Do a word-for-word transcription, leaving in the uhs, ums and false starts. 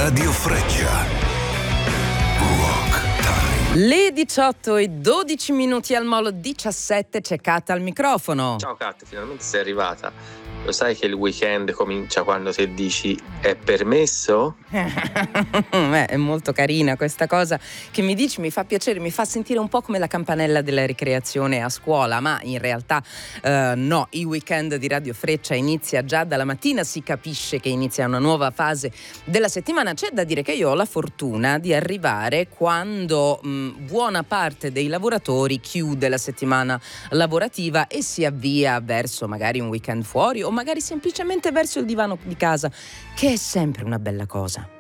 Radio Freccia. Rock Time. Le diciotto e dodici minuti al Molo diciassette, c'è Kat al microfono. Ciao Kat, finalmente sei arrivata. Lo sai che il weekend comincia quando te dici è permesso? Beh, è molto carina questa cosa che mi dici, mi fa piacere, mi fa sentire un po' come la campanella della ricreazione a scuola, ma in realtà eh, no, il weekend di Radio Freccia inizia già dalla mattina, si capisce che inizia una nuova fase della settimana. C'è da dire che io ho la fortuna di arrivare quando mh, buona parte dei lavoratori chiude la settimana lavorativa e si avvia verso magari un weekend fuori o magari semplicemente verso il divano di casa, che è sempre una bella cosa.